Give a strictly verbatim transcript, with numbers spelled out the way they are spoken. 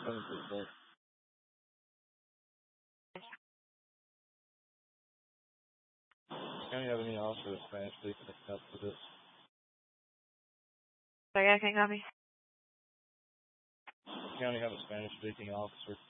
County have any officer with Spanish speaking that help with this? Sorry, I can't copy. County have a Spanish speaking officer